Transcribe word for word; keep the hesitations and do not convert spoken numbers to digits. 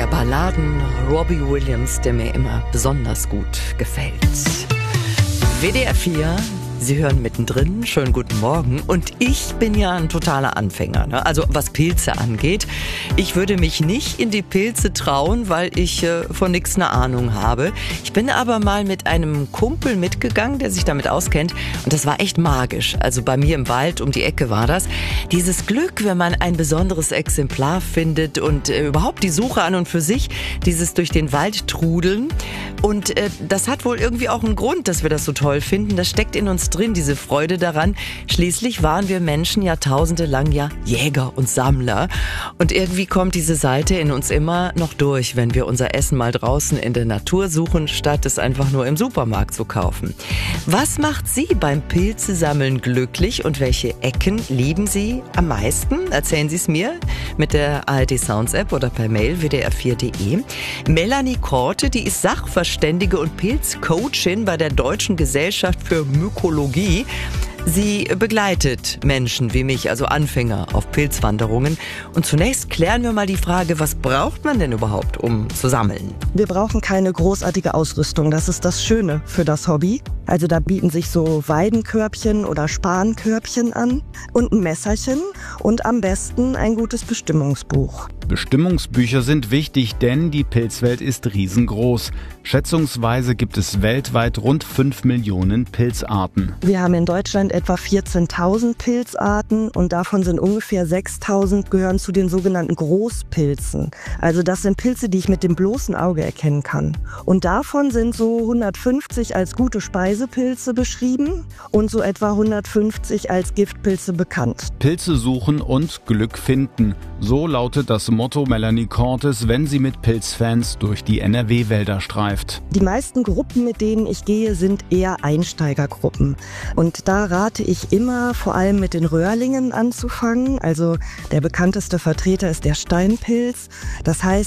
der Balladen Robbie Williams, der mir immer besonders gut gefällt. W D R vier, Sie hören mittendrin, schönen guten Morgen. Und ich bin ja ein totaler Anfänger, ne? Also was Pilze angeht. Ich würde mich nicht in die Pilze trauen, weil ich äh, von nichts eine Ahnung habe. Ich bin aber mal mit einem Kumpel mitgegangen, der sich damit auskennt. Und das war echt magisch. Also bei mir im Wald um die Ecke war das. Dieses Glück, wenn man ein besonderes Exemplar findet und äh, überhaupt die Suche an und für sich, dieses durch den Wald trudeln. Und äh, das hat wohl irgendwie auch einen Grund, dass wir das so toll finden. Das steckt in uns drin, diese Freude daran. Schließlich waren wir Menschen jahrtausendelang ja Jäger und Sammler. Und irgendwie kommt diese Seite in uns immer noch durch, wenn wir unser Essen mal draußen in der Natur suchen, statt es einfach nur im Supermarkt zu kaufen. Was macht Sie beim Pilzesammeln glücklich und welche Ecken lieben Sie am meisten? Erzählen Sie es mir mit der A R D Sounds App oder per Mail w d r vier punkt d e. Melanie Korte, die ist Sachverständige und Pilzcoachin bei der Deutschen Gesellschaft für Mykologie. Sie begleitet Menschen wie mich, also Anfänger auf Pilzwanderungen. Und zunächst klären wir mal die Frage, was braucht man denn überhaupt, um zu sammeln? Wir brauchen keine großartige Ausrüstung. Das ist das Schöne für das Hobby. Also da bieten sich so Weidenkörbchen oder Spankörbchen an und ein Messerchen und am besten ein gutes Bestimmungsbuch. Bestimmungsbücher sind wichtig, denn die Pilzwelt ist riesengroß. Schätzungsweise gibt es weltweit rund fünf Millionen Pilzarten. Wir haben in Deutschland etwa vierzehntausend Pilzarten und davon sind ungefähr sechstausend gehören zu den sogenannten Großpilzen. Also das sind Pilze, die ich mit dem bloßen Auge erkennen kann. Und davon sind so hundertfünfzig als gute Speisepilze beschrieben und so etwa hundertfünfzig als Giftpilze bekannt. Pilze suchen und Glück finden. So lautet das Motto Melanie Kortes, wenn sie mit Pilzfans durch die N R W-Wälder streift. Die meisten Gruppen, mit denen ich gehe, sind eher Einsteigergruppen. Und da rate ich immer, vor allem mit den Röhrlingen anzufangen. Also der bekannteste Vertreter ist der Steinpilz. Das heißt,